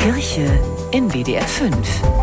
Kirche in WDR 5.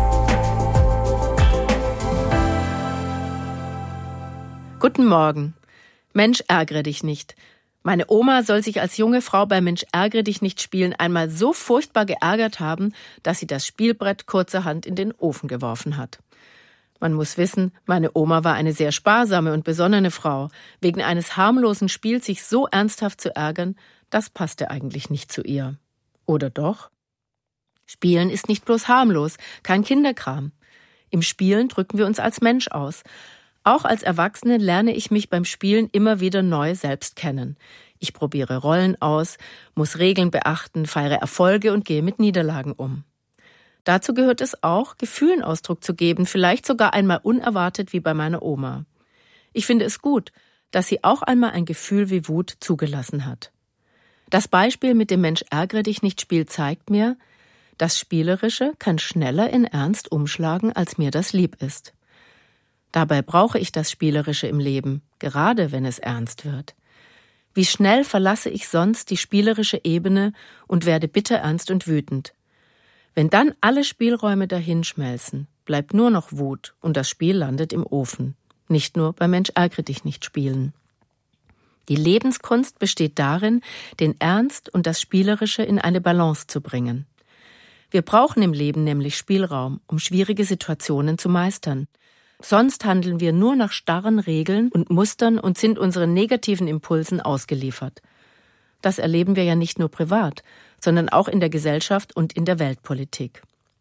Guten Morgen. Mensch, ärgere dich nicht. Meine Oma soll sich als junge Frau bei Mensch, ärgere dich nicht spielen einmal so furchtbar geärgert haben, dass sie das Spielbrett kurzerhand in den Ofen geworfen hat. Man muss wissen, meine Oma war eine sehr sparsame und besonnene Frau. Wegen eines harmlosen Spiels sich so ernsthaft zu ärgern, das passte eigentlich nicht zu ihr. Oder doch? Spielen ist nicht bloß harmlos, kein Kinderkram. Im Spielen drücken wir uns als Mensch aus. Auch als Erwachsene lerne ich mich beim Spielen immer wieder neu selbst kennen. Ich probiere Rollen aus, muss Regeln beachten, feiere Erfolge und gehe mit Niederlagen um. Dazu gehört es auch, Gefühlen Ausdruck zu geben, vielleicht sogar einmal unerwartet wie bei meiner Oma. Ich finde es gut, dass sie auch einmal ein Gefühl wie Wut zugelassen hat. Das Beispiel mit dem Mensch, ärgere dich nicht Spiel zeigt mir, das Spielerische kann schneller in Ernst umschlagen, als mir das lieb ist. Dabei brauche ich das Spielerische im Leben, gerade wenn es ernst wird. Wie schnell verlasse ich sonst die spielerische Ebene und werde bitterernst und wütend. Wenn dann alle Spielräume dahinschmelzen, bleibt nur noch Wut und das Spiel landet im Ofen. Nicht nur bei Mensch, ärgere dich nicht spielen. Die Lebenskunst besteht darin, den Ernst und das Spielerische in eine Balance zu bringen. Wir brauchen im Leben nämlich Spielraum, um schwierige Situationen zu meistern. Sonst handeln wir nur nach starren Regeln und Mustern und sind unseren negativen Impulsen ausgeliefert. Das erleben wir ja nicht nur privat, sondern auch in der Gesellschaft und in der Weltpolitik.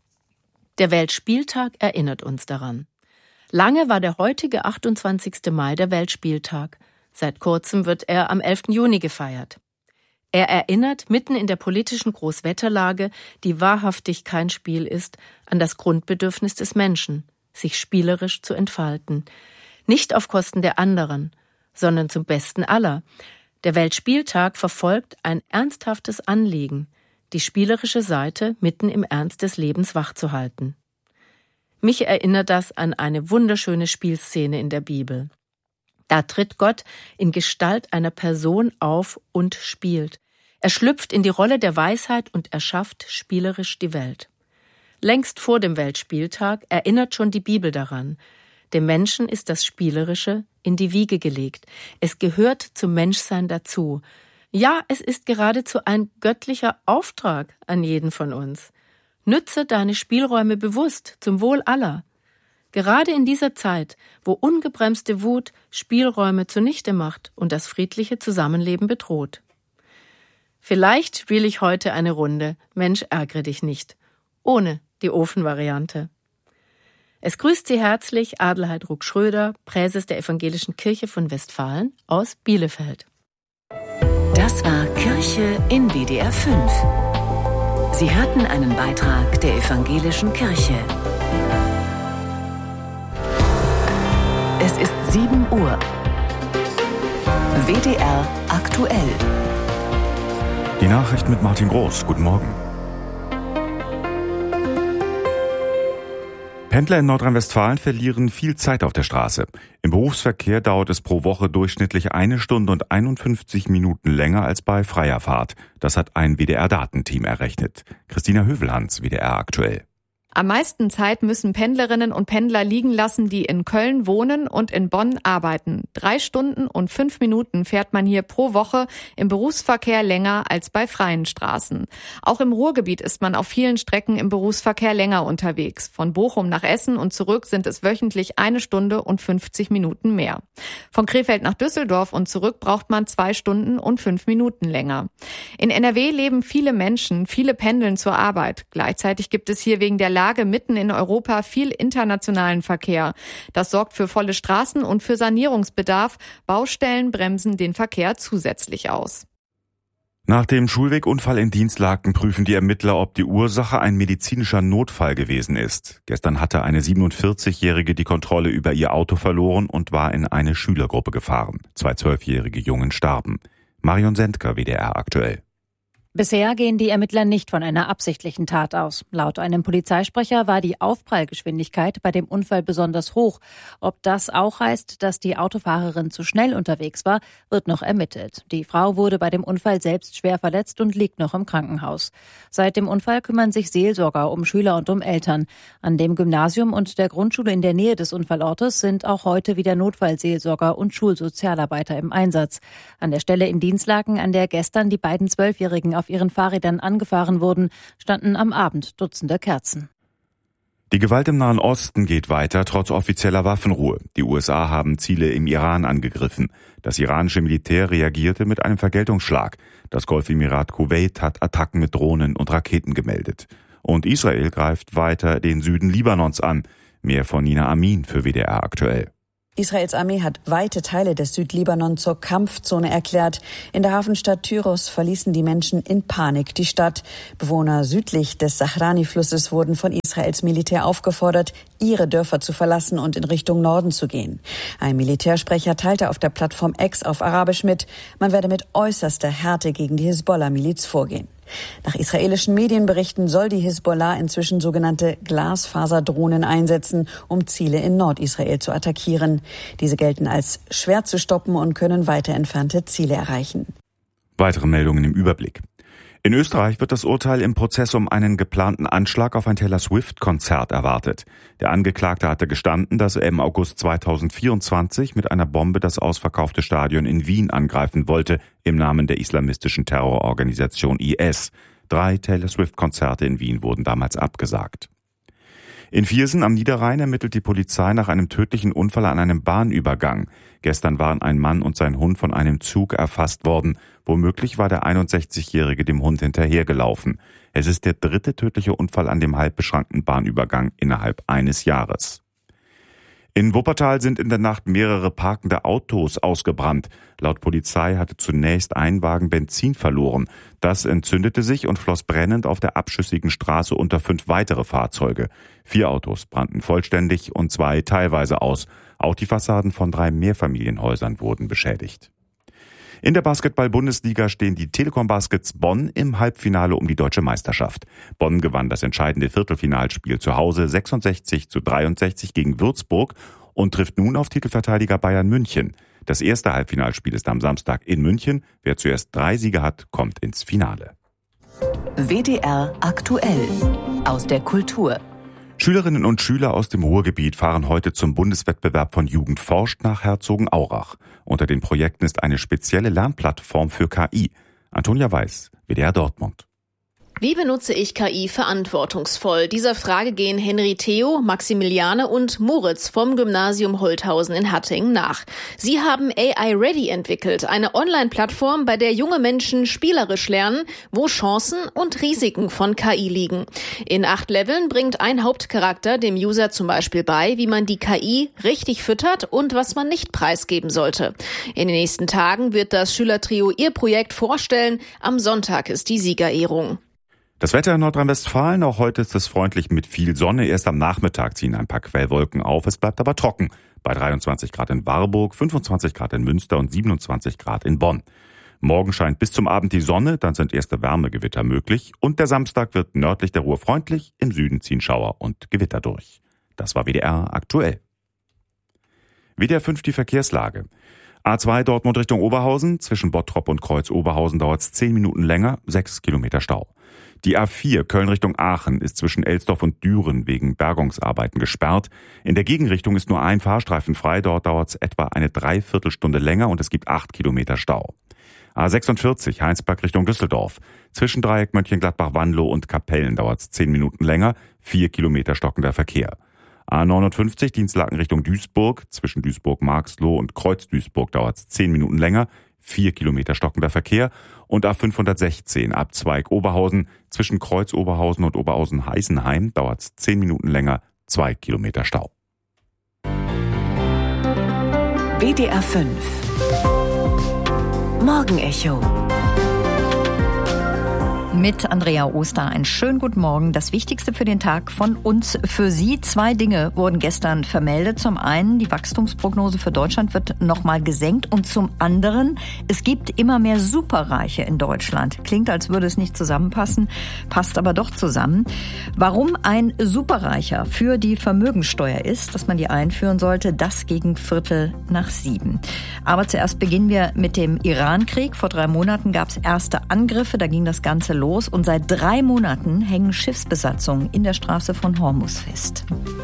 Der Weltspieltag erinnert uns daran. Lange war der heutige 28. Mai der Weltspieltag. Seit kurzem wird er am 11. Juni gefeiert. Er erinnert mitten in der politischen Großwetterlage, die wahrhaftig kein Spiel ist, an das Grundbedürfnis des Menschen, sich spielerisch zu entfalten. Nicht auf Kosten der anderen, sondern zum Besten aller. Der Weltspieltag verfolgt ein ernsthaftes Anliegen, die spielerische Seite mitten im Ernst des Lebens wachzuhalten. Mich erinnert das an eine wunderschöne Spielszene in der Bibel. Da tritt Gott in Gestalt einer Person auf und spielt. Er schlüpft in die Rolle der Weisheit und erschafft spielerisch die Welt. Längst vor dem Weltspieltag erinnert schon die Bibel daran. Dem Menschen ist das Spielerische in die Wiege gelegt. Es gehört zum Menschsein dazu. Ja, es ist geradezu ein göttlicher Auftrag an jeden von uns. Nütze deine Spielräume bewusst, zum Wohl aller. Gerade in dieser Zeit, wo ungebremste Wut Spielräume zunichte macht und das friedliche Zusammenleben bedroht. Vielleicht spiele ich heute eine Runde Mensch, ärgere dich nicht, ohne die Ofenvariante. Es grüßt Sie herzlich Adelheid Ruck-Schröder, Präses der Evangelischen Kirche von Westfalen aus Bielefeld. Das war Kirche in WDR 5. Sie hörten einen Beitrag der Evangelischen Kirche. Es ist 7 Uhr. WDR aktuell. Die Nachricht mit Martin Groß. Guten Morgen. Pendler in Nordrhein-Westfalen verlieren viel Zeit auf der Straße. Im Berufsverkehr dauert es pro Woche durchschnittlich 1 Stunde und 51 Minuten länger als bei freier Fahrt. Das hat ein WDR-Datenteam errechnet. Christina Hövelhans, WDR aktuell. Am meisten Zeit müssen Pendlerinnen und Pendler liegen lassen, die in Köln wohnen und in Bonn arbeiten. 3 Stunden und 5 Minuten fährt man hier pro Woche im Berufsverkehr länger als bei freien Straßen. Auch im Ruhrgebiet ist man auf vielen Strecken im Berufsverkehr länger unterwegs. Von Bochum nach Essen und zurück sind es wöchentlich 1 Stunde und 50 Minuten mehr. Von Krefeld nach Düsseldorf und zurück braucht man 2 Stunden und 5 Minuten länger. In NRW leben viele Menschen, viele pendeln zur Arbeit. Gleichzeitig gibt es hier wegen der Lage mitten in Europa viel internationalen Verkehr. Das sorgt für volle Straßen und für Sanierungsbedarf. Baustellen bremsen den Verkehr zusätzlich aus. Nach dem Schulwegunfall in Dienstlaken prüfen die Ermittler, ob die Ursache ein medizinischer Notfall gewesen ist. Gestern hatte eine 47-Jährige die Kontrolle über ihr Auto verloren und war in eine Schülergruppe gefahren. 2 12-jährige Jungen starben. Marion Sendker, WDR aktuell. Bisher gehen die Ermittler nicht von einer absichtlichen Tat aus. Laut einem Polizeisprecher war die Aufprallgeschwindigkeit bei dem Unfall besonders hoch. Ob das auch heißt, dass die Autofahrerin zu schnell unterwegs war, wird noch ermittelt. Die Frau wurde bei dem Unfall selbst schwer verletzt und liegt noch im Krankenhaus. Seit dem Unfall kümmern sich Seelsorger um Schüler und um Eltern. An dem Gymnasium und der Grundschule in der Nähe des Unfallortes sind auch heute wieder Notfallseelsorger und Schulsozialarbeiter im Einsatz. An der Stelle in Dinslaken, an der gestern die beiden 12-Jährigen auf ihren Fahrrädern angefahren wurden, standen am Abend Dutzende Kerzen. Die Gewalt im Nahen Osten geht weiter, trotz offizieller Waffenruhe. Die USA haben Ziele im Iran angegriffen. Das iranische Militär reagierte mit einem Vergeltungsschlag. Das Golfemirat Kuwait hat Attacken mit Drohnen und Raketen gemeldet. Und Israel greift weiter den Süden Libanons an. Mehr von Nina Amin für WDR aktuell. Israels Armee hat weite Teile des Südlibanon zur Kampfzone erklärt. In der Hafenstadt Tyros verließen die Menschen in Panik die Stadt. Bewohner südlich des Sahrani-Flusses wurden von Israels Militär aufgefordert, ihre Dörfer zu verlassen und in Richtung Norden zu gehen. Ein Militärsprecher teilte auf der Plattform X auf Arabisch mit, man werde mit äußerster Härte gegen die Hisbollah-Miliz vorgehen. Nach israelischen Medienberichten soll die Hisbollah inzwischen sogenannte Glasfaserdrohnen einsetzen, um Ziele in Nordisrael zu attackieren. Diese gelten als schwer zu stoppen und können weiter entfernte Ziele erreichen. Weitere Meldungen im Überblick. In Österreich wird das Urteil im Prozess um einen geplanten Anschlag auf ein Taylor Swift-Konzert erwartet. Der Angeklagte hatte gestanden, dass er im August 2024 mit einer Bombe das ausverkaufte Stadion in Wien angreifen wollte, im Namen der islamistischen Terrororganisation IS. 3 Taylor Swift-Konzerte in Wien wurden damals abgesagt. In Viersen am Niederrhein ermittelt die Polizei nach einem tödlichen Unfall an einem Bahnübergang. Gestern waren ein Mann und sein Hund von einem Zug erfasst worden. Womöglich war der 61-Jährige dem Hund hinterhergelaufen. Es ist der 3. tödliche Unfall an dem halb beschrankten Bahnübergang innerhalb eines Jahres. In Wuppertal sind in der Nacht mehrere parkende Autos ausgebrannt. Laut Polizei hatte zunächst ein Wagen Benzin verloren. Das entzündete sich und floss brennend auf der abschüssigen Straße unter 5 weitere Fahrzeuge. 4 Autos brannten vollständig und 2 teilweise aus. Auch die Fassaden von 3 Mehrfamilienhäusern wurden beschädigt. In der Basketball-Bundesliga stehen die Telekom Baskets Bonn im Halbfinale um die deutsche Meisterschaft. Bonn gewann das entscheidende Viertelfinalspiel zu Hause 66-63 gegen Würzburg und trifft nun auf Titelverteidiger Bayern München. Das erste Halbfinalspiel ist am Samstag in München. Wer zuerst 3 Siege hat, kommt ins Finale. WDR aktuell aus der Kultur. Schülerinnen und Schüler aus dem Ruhrgebiet fahren heute zum Bundeswettbewerb von Jugend forscht nach Herzogenaurach. Unter den Projekten ist eine spezielle Lernplattform für KI. Antonia Weiß, WDR Dortmund. Wie benutze ich KI verantwortungsvoll? Dieser Frage gehen Henry Theo, Maximiliane und Moritz vom Gymnasium Holthausen in Hattingen nach. Sie haben AI Ready entwickelt, eine Online-Plattform, bei der junge Menschen spielerisch lernen, wo Chancen und Risiken von KI liegen. In 8 Leveln bringt ein Hauptcharakter dem User zum Beispiel bei, wie man die KI richtig füttert und was man nicht preisgeben sollte. In den nächsten Tagen wird das Schülertrio ihr Projekt vorstellen. Am Sonntag ist die Siegerehrung. Das Wetter in Nordrhein-Westfalen, auch heute ist es freundlich mit viel Sonne. Erst am Nachmittag ziehen ein paar Quellwolken auf. Es bleibt aber trocken. Bei 23 Grad in Warburg, 25 Grad in Münster und 27 Grad in Bonn. Morgen scheint bis zum Abend die Sonne, dann sind erste Wärmegewitter möglich. Und der Samstag wird nördlich der Ruhr freundlich, im Süden ziehen Schauer und Gewitter durch. Das war WDR aktuell. WDR 5 die Verkehrslage. A2 Dortmund Richtung Oberhausen. Zwischen Bottrop und Kreuz Oberhausen dauert es 10 Minuten länger, 6 Kilometer Stau. Die A4 Köln Richtung Aachen ist zwischen Elsdorf und Düren wegen Bergungsarbeiten gesperrt. In der Gegenrichtung ist nur ein Fahrstreifen frei. Dort dauert es etwa eine Dreiviertelstunde länger und es gibt 8 Kilometer Stau. A46 Heinsberg Richtung Düsseldorf. Zwischen Dreieck Mönchengladbach-Wanlo und Kapellen dauert es 10 Minuten länger, 4 Kilometer stockender Verkehr. A59 Dinslaken Richtung Duisburg. Zwischen Duisburg-Marxloh und Kreuz-Duisburg dauert es 10 Minuten länger, 4 Kilometer stockender Verkehr. Und A516 Abzweig Oberhausen. Zwischen Kreuz Oberhausen und Oberhausen-Heißenheim dauert es 10 Minuten länger, 2 Kilometer Stau. WDR 5 Mit Andrea Oster. Einen schönen guten Morgen. Das Wichtigste für den Tag von uns für Sie. 2 Dinge wurden gestern vermeldet. Zum einen, die Wachstumsprognose für Deutschland wird nochmal gesenkt. Und zum anderen, es gibt immer mehr Superreiche in Deutschland. Klingt, als würde es nicht zusammenpassen, passt aber doch zusammen. Warum ein Superreicher für die Vermögensteuer ist, dass man die einführen sollte, das gegen 6:15. Aber zuerst beginnen wir mit dem Iran-Krieg. Vor 3 Monaten gab es erste Angriffe. Da ging das Ganze los. Und seit 3 Monaten hängen Schiffsbesatzungen in der Straße von Hormuz fest.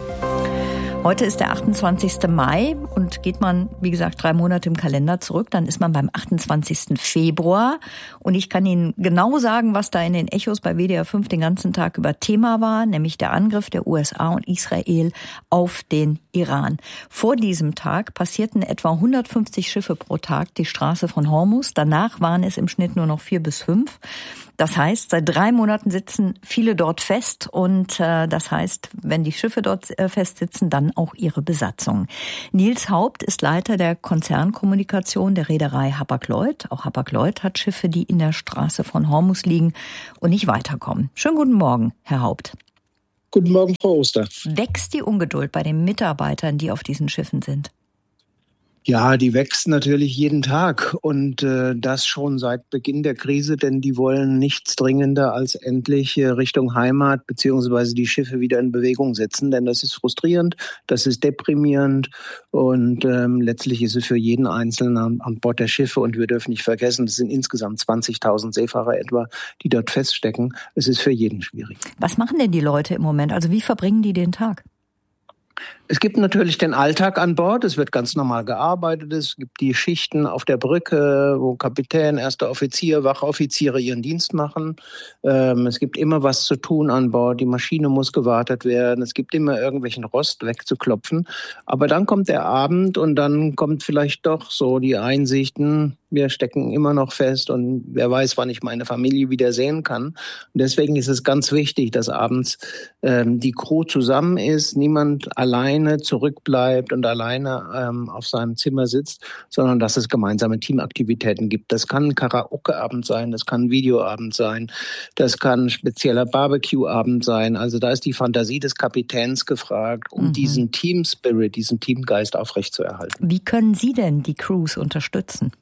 Heute ist der 28. Mai und geht man, wie gesagt, 3 Monate im Kalender zurück, dann ist man beim 28. Februar. Und ich kann Ihnen genau sagen, was da in den Echos bei WDR 5 den ganzen Tag über Thema war, nämlich der Angriff der USA und Israel auf den Iran. Vor diesem Tag passierten etwa 150 Schiffe pro Tag die Straße von Hormuz. Danach waren es im Schnitt nur noch 4 bis 5. Das heißt, seit 3 Monaten sitzen viele dort fest und das heißt, wenn die Schiffe dort festsitzen, dann auch ihre Besatzung. Nils Haupt ist Leiter der Konzernkommunikation der Reederei Hapag-Lloyd. Auch Hapag-Lloyd hat Schiffe, die in der Straße von Hormuz liegen und nicht weiterkommen. Schönen guten Morgen, Herr Haupt. Guten Morgen, Frau Oster. Wächst die Ungeduld bei den Mitarbeitern, die auf diesen Schiffen sind? Ja, die wächst natürlich jeden Tag und das schon seit Beginn der Krise, denn die wollen nichts dringender als endlich Richtung Heimat beziehungsweise die Schiffe wieder in Bewegung setzen, denn das ist frustrierend, das ist deprimierend und letztlich ist es für jeden Einzelnen an Bord der Schiffe und wir dürfen nicht vergessen, es sind insgesamt 20.000 Seefahrer etwa, die dort feststecken. Es ist für jeden schwierig. Was machen denn die Leute im Moment? Also wie verbringen die den Tag? Es gibt natürlich den Alltag an Bord. Es wird ganz normal gearbeitet. Es gibt die Schichten auf der Brücke, wo Kapitän, erster Offizier, Wachoffiziere ihren Dienst machen. Es gibt immer was zu tun an Bord. Die Maschine muss gewartet werden. Es gibt immer irgendwelchen Rost wegzuklopfen. Aber dann kommt der Abend und dann kommt vielleicht doch so die Einsichten, wir stecken immer noch fest und wer weiß, wann ich meine Familie wieder sehen kann. Und deswegen ist es ganz wichtig, dass abends die Crew zusammen ist, niemand alleine zurückbleibt und alleine auf seinem Zimmer sitzt, sondern dass es gemeinsame Teamaktivitäten gibt. Das kann ein Karaoke-Abend sein, das kann ein Videoabend sein, das kann ein spezieller Barbecue-Abend sein. Also da ist die Fantasie des Kapitäns gefragt, um diesen Team-Spirit, diesen Teamgeist aufrechtzuerhalten. Wie können Sie denn die Crews unterstützen?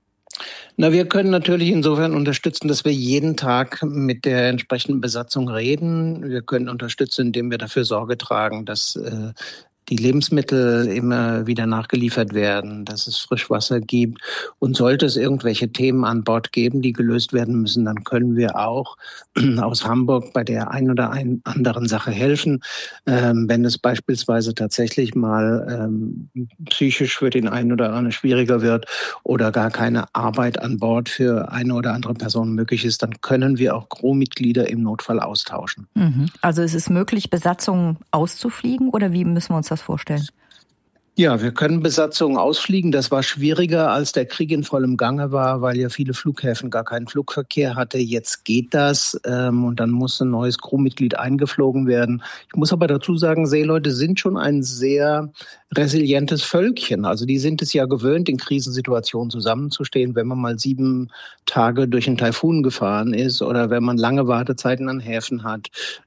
Na, wir können natürlich insofern unterstützen, dass wir jeden Tag mit der entsprechenden Besatzung reden. Wir können unterstützen, indem wir dafür Sorge tragen, dass die Lebensmittel immer wieder nachgeliefert werden, dass es Frischwasser gibt. Und sollte es irgendwelche Themen an Bord geben, die gelöst werden müssen, dann können wir auch aus Hamburg bei der einen oder anderen Sache helfen. Wenn es beispielsweise tatsächlich mal psychisch für den einen oder anderen schwieriger wird oder gar keine Arbeit an Bord für eine oder andere Person möglich ist, dann können wir auch Crewmitglieder im Notfall austauschen. Also ist es möglich, Besatzungen auszufliegen oder wie müssen wir uns das vorstellen? Ja, wir können Besatzungen ausfliegen. Das war schwieriger, als der Krieg in vollem Gange war, weil ja viele Flughäfen gar keinen Flugverkehr hatte. Jetzt geht das und dann muss ein neues Crewmitglied eingeflogen werden. Ich muss aber dazu sagen, Seeleute sind schon ein sehr resilientes Völkchen. Also die sind es ja gewöhnt, in Krisensituationen zusammenzustehen, wenn man mal 7 Tage durch einen Taifun gefahren ist oder wenn man lange Wartezeiten an Häfen hat,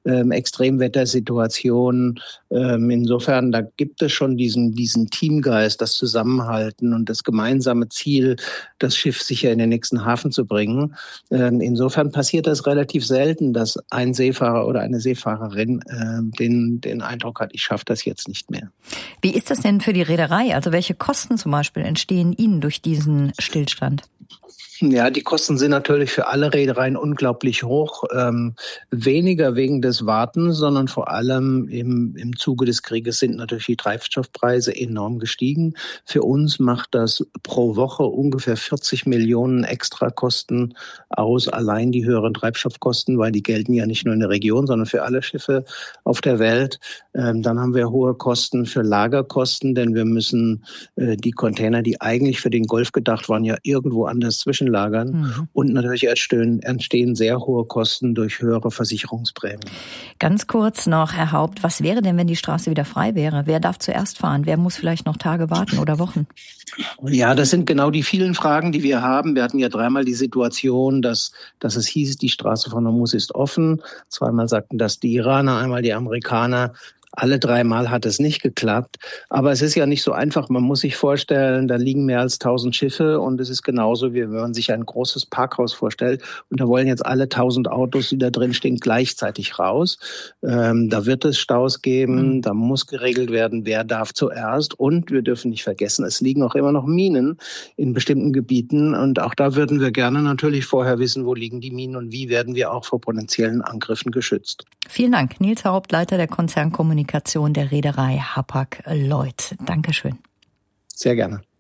Extremwettersituationen. Insofern, da gibt es schon diesen Teamgeist, das Zusammenhalten und das gemeinsame Ziel, das Schiff sicher in den nächsten Hafen zu bringen. Insofern passiert das relativ selten, dass ein Seefahrer oder eine Seefahrerin den Eindruck hat, ich schaffe das jetzt nicht mehr. Wie ist das denn für die Reederei? Also welche Kosten zum Beispiel entstehen Ihnen durch diesen Stillstand? Ja, die Kosten sind natürlich für alle Reedereien unglaublich hoch. Weniger wegen des Wartens, sondern vor allem im Zuge des Krieges sind natürlich die Treibstoffpreise enorm gestiegen. Für uns macht das pro Woche ungefähr 40 Millionen Extrakosten aus, allein die höheren Treibstoffkosten, weil die gelten ja nicht nur in der Region, sondern für alle Schiffe auf der Welt. Dann haben wir hohe Kosten für Lagerkosten, denn wir müssen die Container, die eigentlich für den Golf gedacht waren, ja irgendwo anders zwischen Zwischenlagern. Und natürlich entstehen sehr hohe Kosten durch höhere Versicherungsprämien. Ganz kurz noch, Herr Haupt, was wäre denn, wenn die Straße wieder frei wäre? Wer darf zuerst fahren? Wer muss vielleicht noch Tage warten oder Wochen? Ja, das sind genau die vielen Fragen, die wir haben. Wir hatten ja dreimal die Situation, dass es hieß, die Straße von Hormuz ist offen. Zweimal sagten das die Iraner, einmal die Amerikaner. Alle dreimal hat es nicht geklappt. Aber es ist ja nicht so einfach. Man muss sich vorstellen, da liegen mehr als 1000 Schiffe und es ist genauso, wie wenn man sich ein großes Parkhaus vorstellt. Und da wollen jetzt alle 1000 Autos, die da drin stehen, gleichzeitig raus. Da wird es Staus geben. Da muss geregelt werden, wer darf zuerst. Und wir dürfen nicht vergessen, es liegen auch immer noch Minen in bestimmten Gebieten. Und auch da würden wir gerne natürlich vorher wissen, wo liegen die Minen und wie werden wir auch vor potenziellen Angriffen geschützt. Vielen Dank. Nils Haupt, Leiter der Konzernkommunikation der Reederei Hapag-Lloyd. Dankeschön. Sehr gerne.